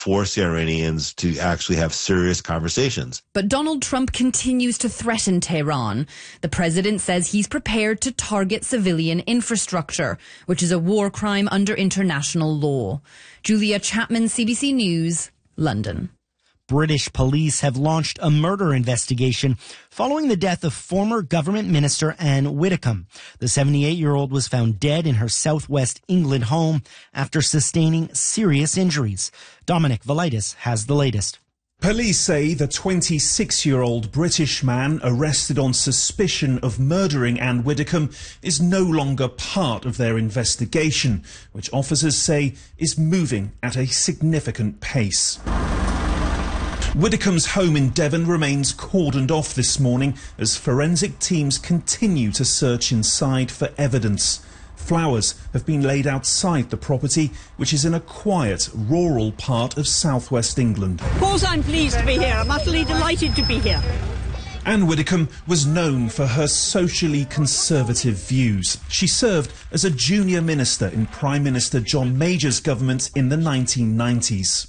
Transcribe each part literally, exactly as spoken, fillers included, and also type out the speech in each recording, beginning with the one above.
force the Iranians to actually have serious conversations. But Donald Trump continues to threaten Tehran. The president says he's prepared to target civilian infrastructure, which is a war crime under international law. Julia Chapman, C B C News, London. British police have launched a murder investigation following the death of former government minister Anne Widdecombe. The seventy-eight-year-old was found dead in her southwest England home after sustaining serious injuries. Dominic Valitis has the latest. Police say the twenty-six-year-old British man arrested on suspicion of murdering Anne Widdecombe is no longer part of their investigation, which officers say is moving at a significant pace. Widdecombe's home in Devon remains cordoned off this morning as forensic teams continue to search inside for evidence. Flowers have been laid outside the property, which is in a quiet, rural part of southwest England. Of course I'm pleased to be here. I'm utterly delighted to be here. Anne Widdecombe was known for her socially conservative views. She served as a junior minister in Prime Minister John Major's government in the nineteen nineties.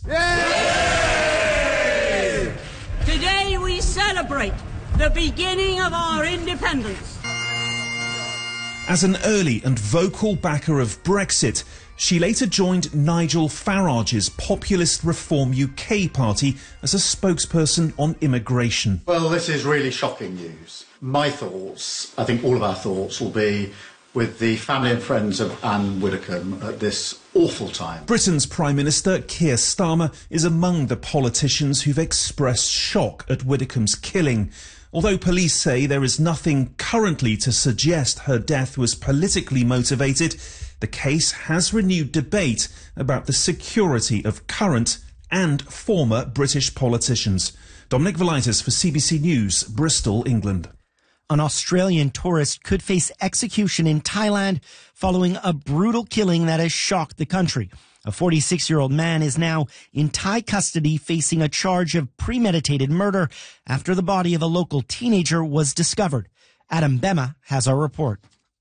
Today we celebrate the beginning of our independence. As an early and vocal backer of Brexit, she later joined Nigel Farage's Populist Reform U K party as a spokesperson on immigration. Well, this is really shocking news. My thoughts, I think all of our thoughts, will be with the family and friends of Anne Widdecombe at this awful time. Britain's Prime Minister Keir Starmer is among the politicians who've expressed shock at Widdecombe's killing. Although police say there is nothing currently to suggest her death was politically motivated, the case has renewed debate about the security of current and former British politicians. Dominic Valitis for C B C News, Bristol, England. An Australian tourist could face execution in Thailand following a brutal killing that has shocked the country. A forty-six-year-old man is now in Thai custody facing a charge of premeditated murder after the body of a local teenager was discovered. Adam Bema has our report.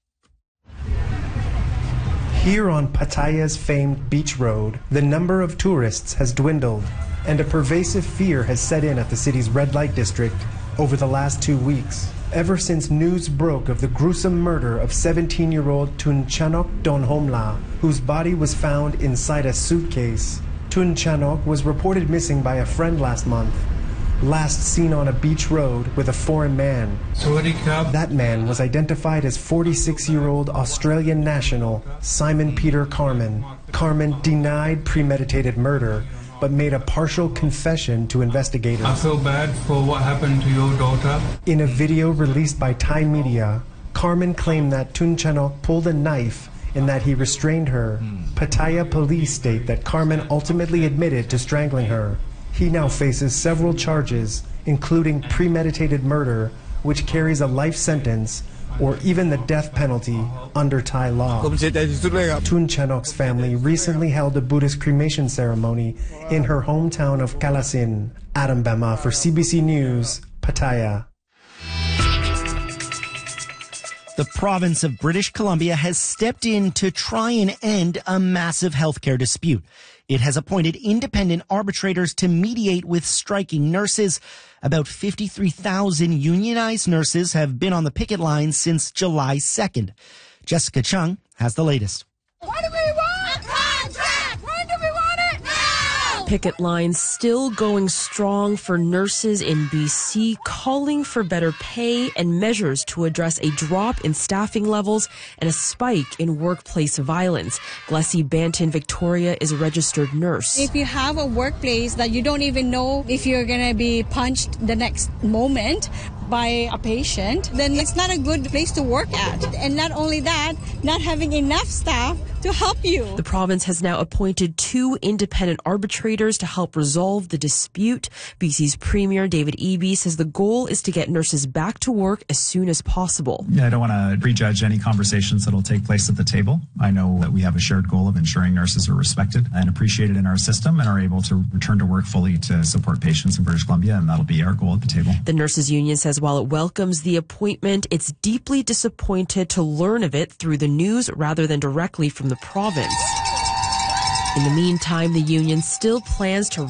Here on Pattaya's famed beach road, the number of tourists has dwindled, and a pervasive fear has set in at the city's red light district over the last two weeks. Ever since news broke of the gruesome murder of seventeen-year-old Tun Chanok Donhomla, whose body was found inside a suitcase. Tun Chanok was reported missing by a friend last month, last seen on a beach road with a foreign man. That man was identified as forty-six-year-old Australian national Simon Peter Carman. Carman denied premeditated murder, but made a partial confession to investigators. I feel bad for what happened to your daughter. In a video released by Thai media, Carman claimed that Tun Chanok pulled a knife and that he restrained her. Hmm. Pattaya police state that Carman ultimately admitted to strangling her. He now faces several charges, including premeditated murder, which carries a life sentence, or even the death penalty under Thai law. Tun Chanok's family recently held a Buddhist cremation ceremony in her hometown of Kalasin. Adam Bema for C B C News, Pattaya. The province of British Columbia has stepped in to try and end a massive healthcare dispute. It has appointed independent arbitrators to mediate with striking nurses. About fifty-three thousand unionized nurses have been on the picket line since July second. Jessica Chung has the latest. What do we want? A contract! When do we want it? Now! Picket lines still going strong for nurses in B C, calling for better pay and measures to address a drop in staffing levels and a spike in workplace violence. Glessie Banton Victoria is a registered nurse. If you have a workplace that you don't even know if you're going to be punched the next moment by a patient, then it's not a good place to work at. And not only that, not having enough staff to help you. The province has now appointed two independent arbitrators to help resolve the dispute. B C's Premier David Eby says the goal is to get nurses back to work as soon as possible. Yeah, I don't want to prejudge any conversations that will take place at the table. I know that we have a shared goal of ensuring nurses are respected and appreciated in our system and are able to return to work fully to support patients in British Columbia, and that'll be our goal at the table. The nurses union says while it welcomes the appointment, it's deeply disappointed to learn of it through the news rather than directly from the province. In the meantime, the union still plans to